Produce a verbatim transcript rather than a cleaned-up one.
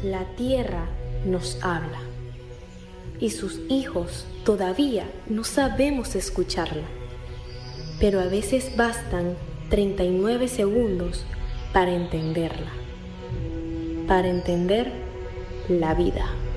La tierra nos habla y sus hijos todavía no sabemos escucharla, pero a veces bastan treinta y nueve segundos para entenderla, para entender la vida.